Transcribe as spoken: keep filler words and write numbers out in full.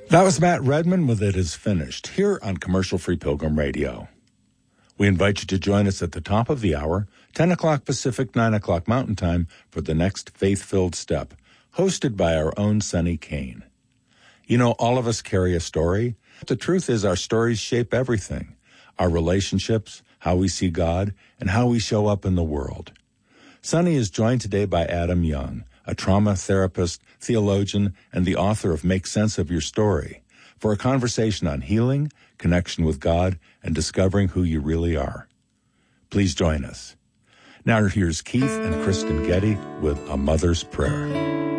That was Matt Redman with It Is Finished, here on Commercial Free Pilgrim Radio. We invite you to join us at the top of the hour, ten o'clock Pacific, nine o'clock Mountain Time, for the next Faith-Filled Step, hosted by our own Sonny Kane. You know, all of us carry a story. The truth is our stories shape everything, our relationships, how we see God, and how we show up in the world. Sonny is joined today by Adam Young, a trauma therapist, theologian, and the author of Make Sense of Your Story, for a conversation on healing, connection with God, and discovering who you really are. Please join us. Now here's Keith and Kristen Getty with A Mother's Prayer.